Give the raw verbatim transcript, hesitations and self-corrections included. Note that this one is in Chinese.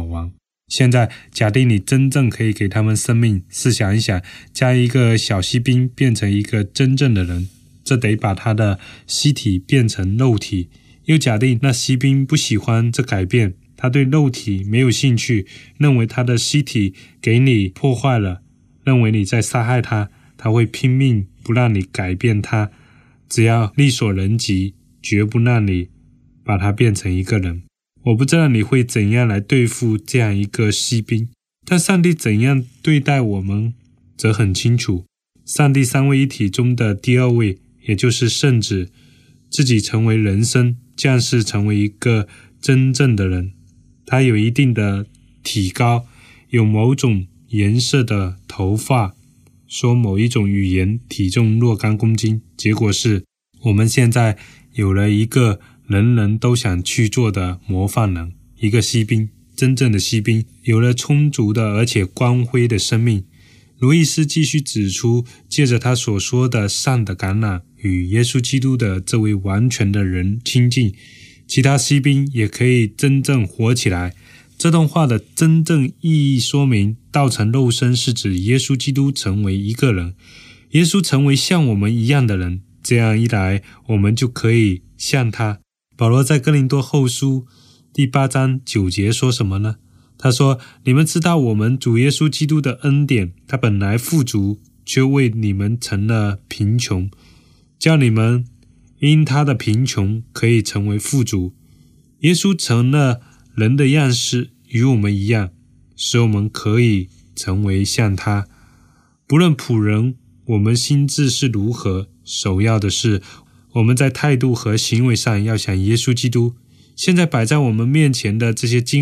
好玩。现在假定你真正可以给他们生命，试想一想，将一个小锡兵变成一个真正的人，这得把他的尸体变成肉体。又假定那锡兵不喜欢这改变，他对肉体没有兴趣，认为他的尸体给你破坏了，认为你在杀害他，他会拼命不让你改变他，只要力所能及，绝不让你把他变成一个人。我不知道你会怎样来对付这样一个锡兵，但上帝怎样对待我们则很清楚。上帝三位一体中的第二位，也就是圣子，自己成为人身，降世成为一个真正的人。他有一定的体高，有某种颜色的头发，说某一种语言，体重若干公斤。结果是我们现在有了一个人人都想去做的模范人，一个锡兵，真正的锡兵，有了充足的而且光辉的生命。罗伊斯继续指出，借着他所说的善的感染，与耶稣基督的这位完全的人亲近，其他锡兵也可以真正活起来。这段话的真正意义说明，道成肉身是指耶稣基督成为一个人，耶稣成为像我们一样的人，这样一来，我们就可以像他。保罗在哥林多后书第八章九节说什么呢？他说，你们知道我们主耶稣基督的恩典，他本来富足，却为你们成了贫穷，叫你们因他的贫穷可以成为富足。耶稣成了人的样式，与我们一样，使我们可以成为像他。不论仆人我们心志是如何，首要的是我们在态度和行为上要像耶稣基督。现在摆在我们面前的这些经